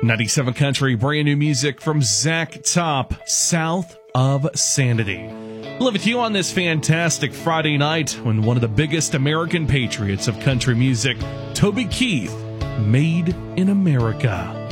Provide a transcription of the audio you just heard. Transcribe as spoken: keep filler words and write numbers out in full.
ninety-seven Country, brand new music from Zach Top, South of Sanity. Live with you on this fantastic Friday night when one of the biggest American patriots of country music, Toby Keith, Made in America.